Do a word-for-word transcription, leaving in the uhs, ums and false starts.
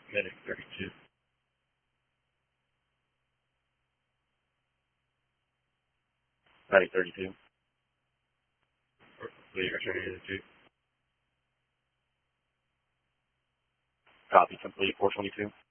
Medic thirty-two. Medic thirty-two. Complete, returning to the two. Copy, complete, four twenty-two.